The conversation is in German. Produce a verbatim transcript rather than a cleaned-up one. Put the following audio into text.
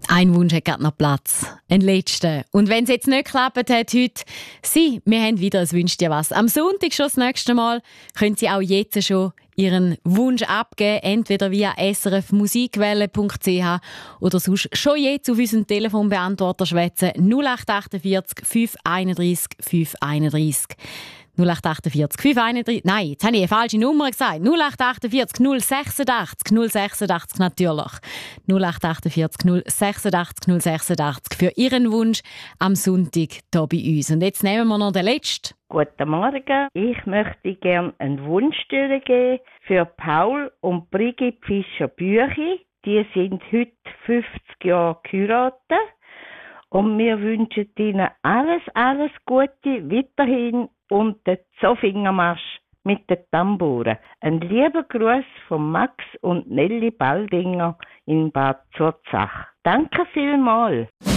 Ein Wunsch hat gerade noch Platz. Ein letzter. Und wenn es jetzt nicht geklappt hat heute, Sie, wir haben wieder ein «Wünsch dir was». Am Sonntag schon das nächste Mal können Sie auch jetzt schon Ihren Wunsch abgeben, entweder via s r f musikwelle punkt c h oder sonst schon jetzt auf unseren Telefonbeantworter schwätzen null acht achtundvierzig fünf einunddreißig fünf einunddreißig. null acht achtundvierzig fünf einunddreißig. Nein, jetzt habe ich eine falsche Nummer gesagt. null acht achtundvierzig null sechsundachtzig null sechsundachtzig natürlich. null acht achtundvierzig null sechsundachtzig null sechsundachtzig für Ihren Wunsch am Sonntag hier bei uns. Und jetzt nehmen wir noch den letzten. Guten Morgen. Ich möchte gerne einen Wunsch durchgeben für Paul und Brigitte Fischer-Büchi. Die sind heute fünfzig Jahre geheiratet. Und wir wünschen ihnen alles, alles Gute weiterhin und den Zofingermarsch mit den Tambouren. Ein lieber Gruß von Max und Nelly Baldinger in Bad Zurzach. Danke vielmals.